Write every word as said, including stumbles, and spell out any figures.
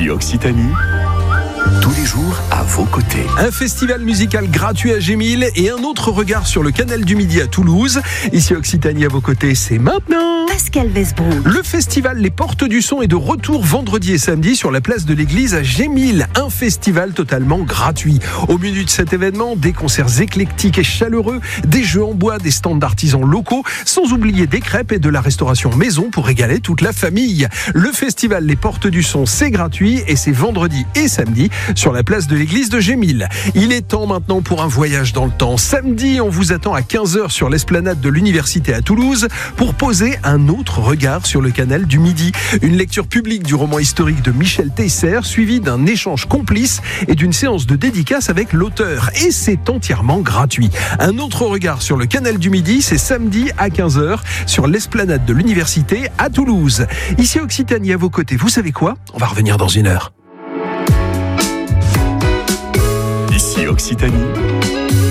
Ici Occitanie, tous les jours à vos côtés. Un festival musical gratuit à Gémil et un autre regard sur le canal du Midi à Toulouse. Ici Occitanie à vos côtés, c'est maintenant. Pascal Westbrook. Le festival Les Portes du Son est de retour vendredi et samedi sur la place de l'église à Gémil. Un festival totalement gratuit. Au menu de cet événement, des concerts éclectiques et chaleureux, des jeux en bois, des stands d'artisans locaux, sans oublier des crêpes et de la restauration maison pour régaler toute la famille. Le festival Les Portes du Son, c'est gratuit et c'est vendredi et samedi sur la place de l'église de Gémil. Il est temps maintenant pour un voyage dans le temps. Samedi, on vous attend à quinze heures sur l'esplanade de l'université à Toulouse pour poser un autre regard sur le canal du Midi. Une lecture publique du roman historique de Michel Teisser, suivie d'un échange complice et d'une séance de dédicace avec l'auteur. Et c'est entièrement gratuit. Un autre regard sur le canal du Midi, c'est samedi à quinze heures sur l'esplanade de l'université à Toulouse. Ici Occitanie à vos côtés, vous savez quoi ? On va revenir dans une heure. Ici Occitanie,